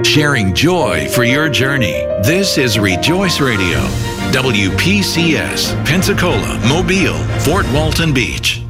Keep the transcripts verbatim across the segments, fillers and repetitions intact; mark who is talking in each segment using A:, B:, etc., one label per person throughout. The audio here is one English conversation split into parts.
A: sharing joy for your journey. This is Rejoice Radio, W P C S, Pensacola, Mobile, Fort Walton Beach.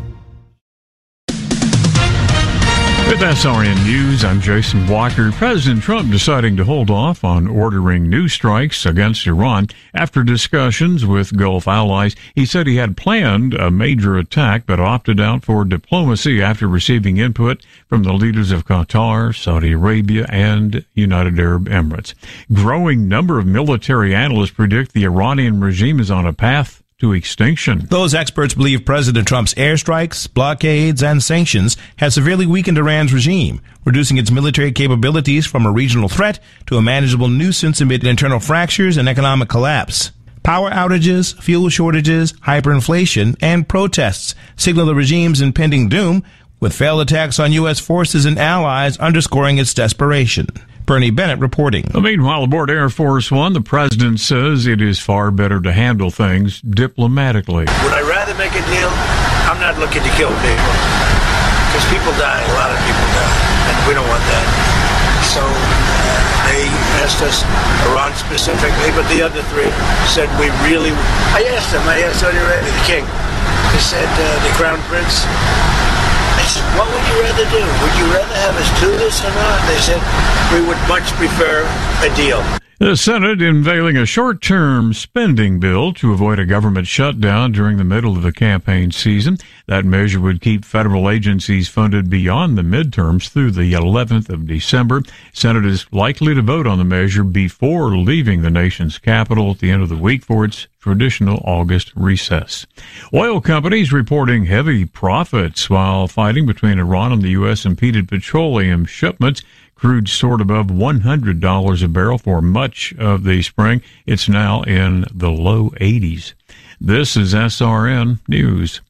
B: With S R N News, I'm Jason Walker. President Trump deciding to hold off on ordering new strikes against Iran after discussions with Gulf allies. He said he had planned a major attack, but opted out for diplomacy after receiving input from the leaders of Qatar, Saudi Arabia, and United Arab Emirates. Growing number of military analysts predict the Iranian regime is on a path to extinction.
C: Those experts believe President Trump's airstrikes, blockades, and sanctions have severely weakened Iran's regime, reducing its military capabilities from a regional threat to a manageable nuisance amid internal fractures and economic collapse. Power outages, fuel shortages, hyperinflation, and protests signal the regime's impending doom, with failed attacks on U S forces and allies underscoring its desperation. Bernie Bennett reporting.
B: Meanwhile, aboard Air Force One, the president says it is far better to handle things diplomatically.
D: Would I rather make a deal? I'm not looking to kill people, because people die, a lot of people die, and we don't want that. So uh, they asked us, Iran specifically, but the other three said we really, I asked them, I asked Saudi Arabia, the king, they said, uh, the crown prince, I said, what would you rather do? Would you rather have us do this or not? They said, we would much prefer a deal.
B: The Senate unveiling a short-term spending bill to avoid a government shutdown during the middle of the campaign season. That measure would keep federal agencies funded beyond the midterms through the eleventh of December. Senate is likely to vote on the measure before leaving the nation's capital at the end of the week for its traditional August recess. Oil companies reporting heavy profits while fighting between Iran and the U S impeded petroleum shipments. Crude soared above one hundred dollars a barrel for much of the spring. It's now in the low eighties. This is S R N News.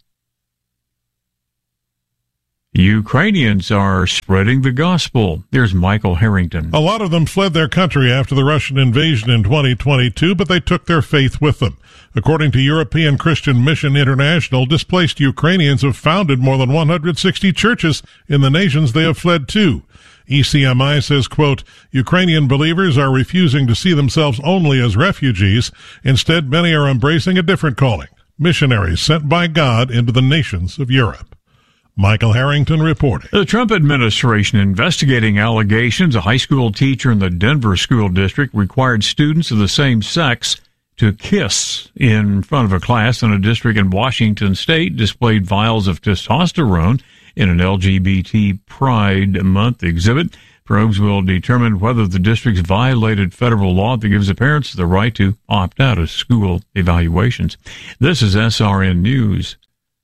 B: Ukrainians are spreading the gospel. There's Michael Harrington.
E: A lot of them fled their country after the Russian invasion in twenty twenty-two, but they took their faith with them. According to European Christian Mission International, displaced Ukrainians have founded more than one hundred sixty churches in the nations they have fled to. E C M I says, quote, Ukrainian believers are refusing to see themselves only as refugees. Instead, many are embracing a different calling, missionaries sent by God into the nations of Europe. Michael Harrington reporting.
B: The Trump administration investigating allegations a high school teacher in the Denver school district required students of the same sex to kiss in front of a class, and a district in Washington state displayed vials of testosterone in an L G B T Pride Month exhibit. Probes will determine whether the district's violated federal law that gives the parents the right to opt out of school evaluations. This is S R N News.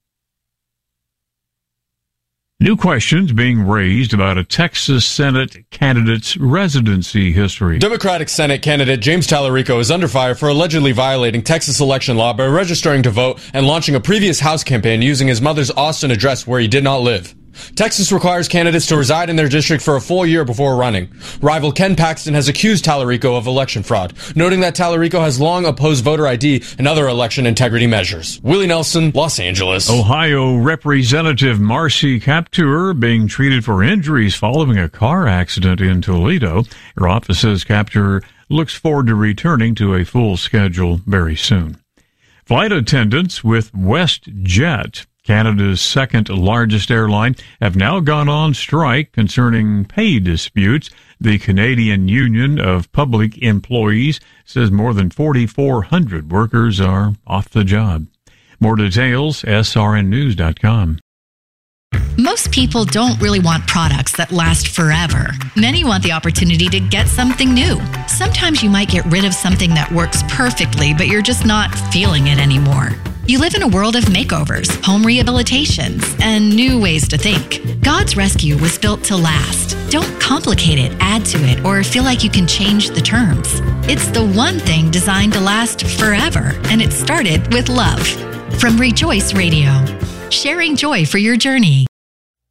B: New questions being raised about a Texas Senate candidate's residency history.
F: Democratic Senate candidate James Tallarico is under fire for allegedly violating Texas election law by registering to vote and launching a previous House campaign using his mother's Austin address where he did not live. Texas requires candidates to reside in their district for a full year before running. Rival Ken Paxton has accused Tallarico of election fraud, noting that Tallarico has long opposed voter I D and other election integrity measures. Willie Nelson, Los Angeles.
B: Ohio Representative Marcy Kaptur being treated for injuries following a car accident in Toledo. Her office says Kaptur looks forward to returning to a full schedule very soon. Flight attendants with WestJet, Canada's second largest airline, have now gone on strike concerning pay disputes. The Canadian Union of Public Employees says more than forty-four hundred workers are off the job. More details, S R N news dot com.
G: Most people don't really want products that last forever. Many want the opportunity to get something new. Sometimes you might get rid of something that works perfectly, but you're just not feeling it anymore. You live in a world of makeovers, home rehabilitations, and new ways to think. God's Rescue was built to last. Don't complicate it, add to it, or feel like you can change the terms. It's the one thing designed to last forever, and it started with love. From Rejoice Radio, sharing joy for your journey.